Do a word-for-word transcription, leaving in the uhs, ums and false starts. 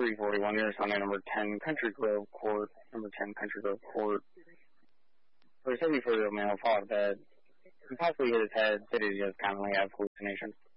three forty-one, you're assigned number ten, Country Grove Court, number ten, Country Grove Court. For a seventy-four-year-old male, fought that he possibly hit his head, said he just commonly has hallucinations.